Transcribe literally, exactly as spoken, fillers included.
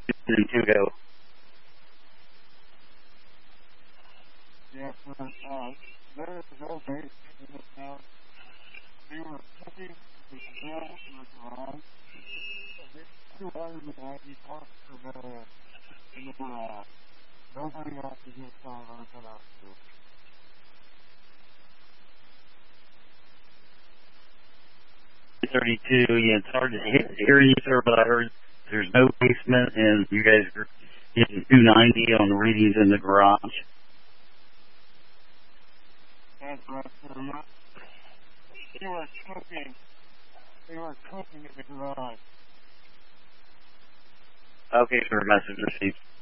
and two go. Yeah, uh, uh, there is no base in the town. They were looking to build in the garage. two hundred ninety parts per minute in the garage. Nobody else is inside on the hospital. thirty-two, yeah, it's hard to hear you, sir, but I heard there's no basement and you guys are getting two ninety on the readings in the garage. That's right, sir. They were cooking. They were cooking in the garage. Okay, sir, message received.